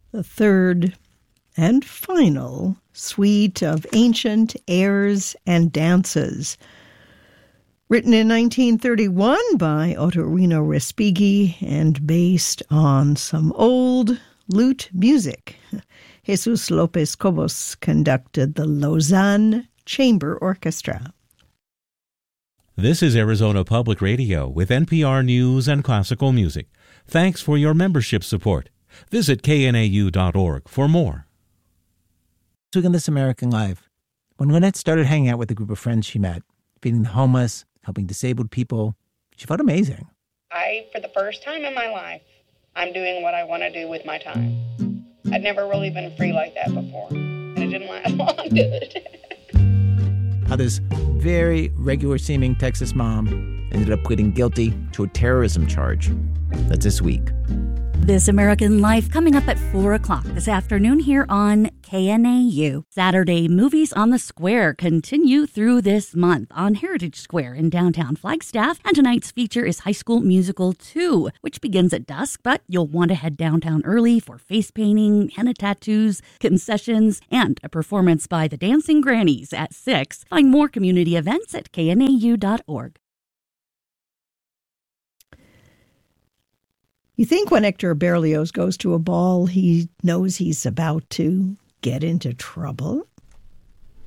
the third and final suite of ancient airs and dances. Written in 1931 by Ottorino Respighi and based on some old lute music. Jesus Lopez Cobos conducted the Lausanne Chamber Orchestra. This is Arizona Public Radio with NPR News and Classical Music. Thanks for your membership support. Visit knau.org for more. This week on This American Life, when Lynette started hanging out with a group of friends she met, feeding the homeless, helping disabled people, she felt amazing. For the first time in my life, I'm doing what I want to do with my time. I'd never really been free like that before, and it didn't last long, did it? How this very regular-seeming Texas mom ended up pleading guilty to a terrorism charge. That's this week. This American Life coming up at 4 o'clock this afternoon here on KNAU. Saturday Movies on the Square continue through this month on Heritage Square in downtown Flagstaff. And tonight's feature is High School Musical 2, which begins at dusk, but you'll want to head downtown early for face painting, henna tattoos, concessions, and a performance by the Dancing Grannies at 6. Find more community events at knau.org. You think when Hector Berlioz goes to a ball, he knows he's about to get into trouble?